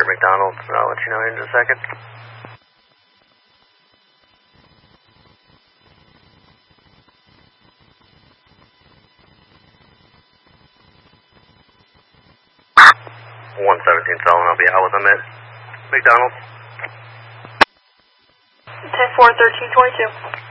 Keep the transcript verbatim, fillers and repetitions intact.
McDonald's. I'll let you know in just a second. one seventeen Sullivan, I'll be out with them at McDonald's. ten four, thirteen twenty-two.